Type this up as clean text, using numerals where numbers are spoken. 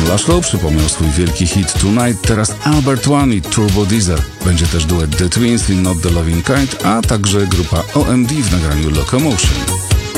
Laszlo przypomniał swój wielki hit Tonight, teraz Albert One i Turbo Diesel. Będzie też duet The Twins i Not the Loving Kind, a także grupa OMD w nagraniu Locomotion.